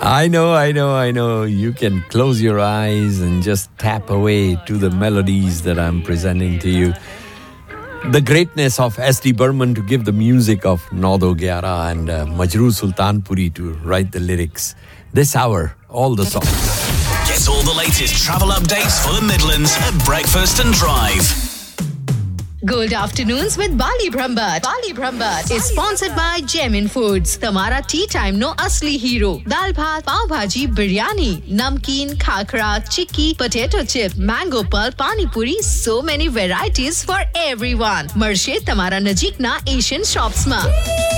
I know. You can close your eyes and just tap away to the melodies that I'm presenting to you. The greatness of S.D. Burman to give the music of Naudo Gyara and Majroo Sultanpuri to write the lyrics. This hour, all the songs. Get all the latest travel updates for the Midlands at Breakfast and Drive. Gold Afternoons with Bali Brahmbhat is sponsored by Gemin Foods. Tamara tea time no asli hero. Dal bhat, pav bhaji, biryani, namkeen, khakra, chikki, potato chip, mango pulp, pani puri, so many varieties for everyone. Marshe Tamara Najik na Asian shops ma.